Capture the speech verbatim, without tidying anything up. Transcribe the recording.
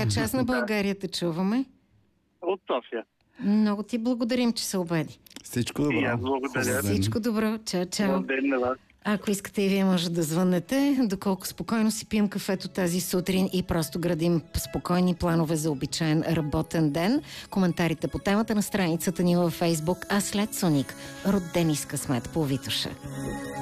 коя част на България те чуваме? От София. Много ти благодарим, че се обади. Всичко И аз добро. благодаря. Всичко добро. Чао, чао. Добър ден на вас. Ако искате и вие може да звънете, доколко спокойно си пием кафето тази сутрин и просто градим спокойни планове за обичаен работен ден. Коментарите по темата на страницата ни във Фейсбук, а след Соник, родени с късмет по Витоша.